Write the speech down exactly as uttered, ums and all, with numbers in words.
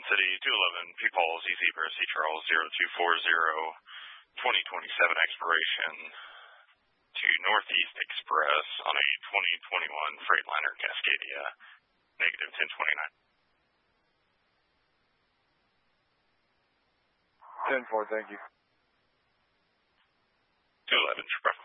City, two eleven Peepaw, Z Zebra, C Charles, zero two four zero, twenty twenty-seven expiration to Northeast Express on a twenty twenty-one Freightliner Cascadia, negative ten twenty-nine. ten four, thank you. two eleven, Trooper.